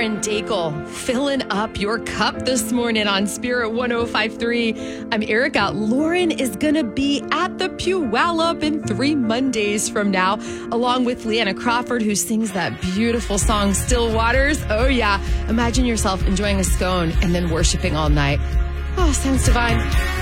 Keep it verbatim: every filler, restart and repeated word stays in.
Lauren Daigle filling up your cup this morning on Spirit one oh five point three. I'm Erica. Lauren is going to be at the Puyallup in three Mondays from now, along with Leanna Crawford, who sings that beautiful song, Still Waters. Oh, yeah. Imagine yourself enjoying a scone and then worshiping all night. Oh, sounds divine.